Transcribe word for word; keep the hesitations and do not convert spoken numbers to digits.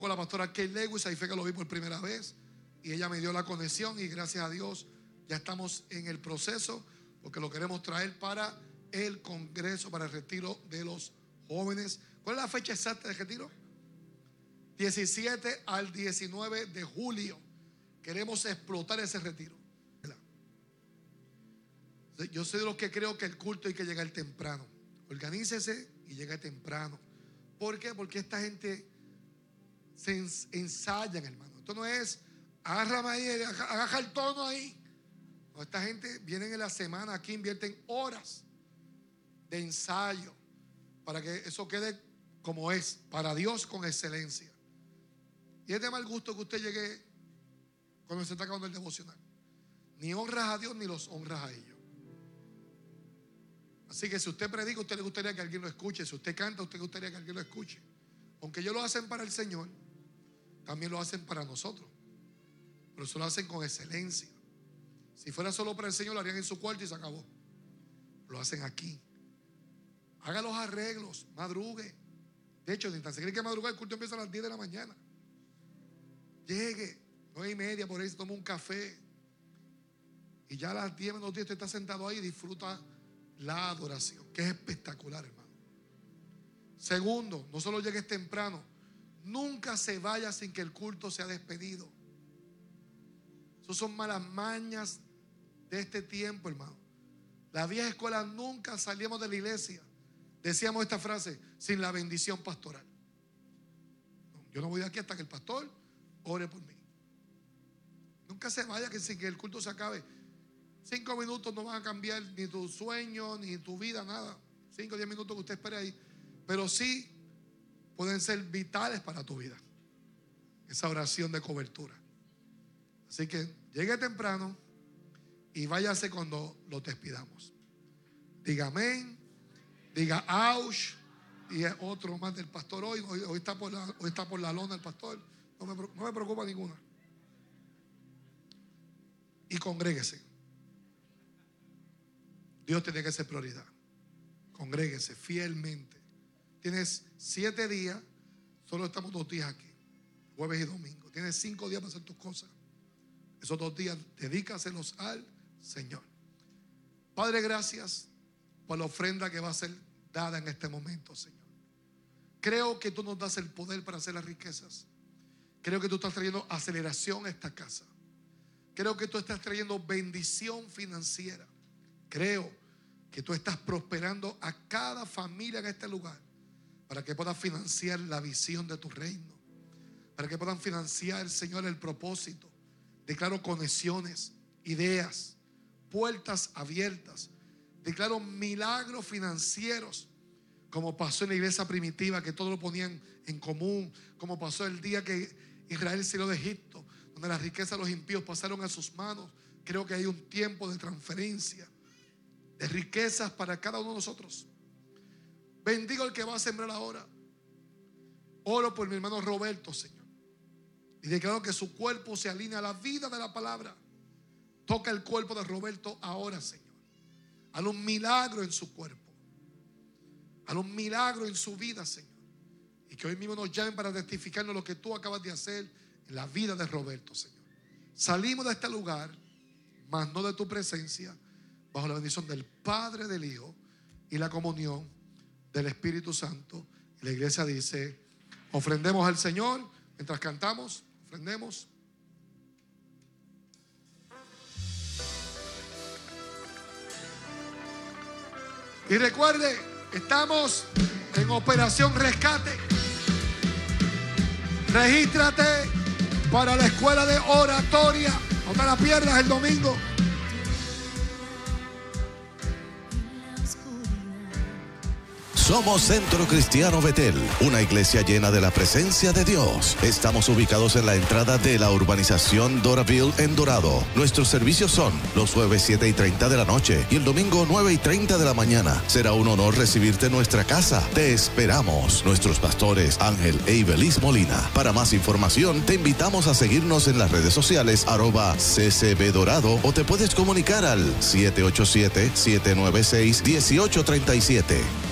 con la pastora Kate Lewis, ahí fue que lo vi por primera vez y ella me dio la conexión y gracias a Dios ya estamos en el proceso porque lo queremos traer para el congreso, para el retiro de los jóvenes. ¿Cuál es la fecha exacta del retiro? diecisiete al diecinueve de julio. Queremos explotar ese retiro. Yo soy de los que creo que el culto hay que llegar temprano. Organícese y llegue temprano. ¿Por qué? Porque esta gente se ensayan, hermano. Esto no es agárrame ahí, agaja el tono ahí. No, esta gente viene en la semana aquí, invierten horas de ensayo para que eso quede como es, para Dios con excelencia. Y es de mal gusto que usted llegue cuando se está acabando el devocional. Ni honras a Dios ni los honras a ellos. Así que si usted predica, a usted le gustaría que alguien lo escuche. Si usted canta, a usted le gustaría que alguien lo escuche. Aunque ellos lo hacen para el Señor, también lo hacen para nosotros. Pero eso lo hacen con excelencia. Si fuera solo para el Señor, lo harían en su cuarto y se acabó. Lo hacen aquí. Haga los arreglos, madrugue. De hecho, ni tan se cree que madrugar, el culto empieza a las diez de la mañana. Llegue, nueve y media, por ahí se toma un café. Y ya a las diez menos diez usted está sentado ahí y disfruta la adoración, que es espectacular, hermano. Segundo, no solo llegues temprano, nunca se vaya sin que el culto sea despedido. Esas son malas mañas de este tiempo, hermano. La vieja escuela, nunca salíamos de la iglesia, decíamos esta frase, sin la bendición pastoral. No, yo no voy de aquí hasta que el pastor ore por mí. Nunca se vaya que sin que el culto se acabe. Cinco minutos no van a cambiar ni tu sueño, ni tu vida, nada. Cinco o diez minutos que usted espere ahí. Pero sí pueden ser vitales para tu vida. Esa oración de cobertura. Así que llegue temprano y váyase cuando lo despidamos. Diga amén. Diga ouch. Y otro más del pastor hoy. Hoy, hoy, está, por la, hoy está por la lona el pastor. No me, no me preocupa ninguna. Y congréguese. Dios tiene que ser prioridad. Congréguese fielmente. Tienes siete días. Solo estamos dos días aquí, jueves y domingo. Tienes cinco días para hacer tus cosas. Esos dos días dedícaselos al Señor. Padre, gracias por la ofrenda que va a ser dada en este momento, Señor. Creo que tú nos das el poder para hacer las riquezas. Creo que tú estás trayendo aceleración a esta casa. Creo que tú estás trayendo bendición financiera. Creo que tú estás prosperando a cada familia en este lugar para que puedan financiar la visión de tu reino, para que puedan financiar, Señor, el propósito. Declaro conexiones, ideas, puertas abiertas. Declaro milagros financieros, como pasó en la iglesia primitiva, que todos lo ponían en común, como pasó el día que Israel salió de Egipto, donde las riquezas de los impíos pasaron a sus manos. Creo que hay un tiempo de transferencia de riquezas para cada uno de nosotros. Bendigo al que va a sembrar ahora. Oro por mi hermano Roberto, Señor, y declaro que su cuerpo se alinea a la vida de la palabra. Toca el cuerpo de Roberto ahora, Señor. Haz un milagro en su cuerpo. Haz un milagro en su vida, Señor. Y que hoy mismo nos llamen para testificarnos lo que tú acabas de hacer en la vida de Roberto, Señor. Salimos de este lugar, mas no de tu presencia, bajo la bendición del Padre, del Hijo y la comunión del Espíritu Santo. Y la iglesia dice, ofrendemos al Señor mientras cantamos, ofrendemos. Y recuerde, estamos en Operación Rescate. Regístrate para la escuela de oratoria. No te la pierdas el domingo. Somos Centro Cristiano Betel, una iglesia llena de la presencia de Dios. Estamos ubicados en la entrada de la urbanización Doraville en Dorado. Nuestros servicios son los jueves siete y treinta de la noche y el domingo nueve y treinta de la mañana. Será un honor recibirte en nuestra casa. Te esperamos. Nuestros pastores Ángel e Ibelis Molina. Para más información, te invitamos a seguirnos en las redes sociales arroba C C B Dorado o te puedes comunicar al siete ocho siete, siete nueve seis, uno ocho tres siete.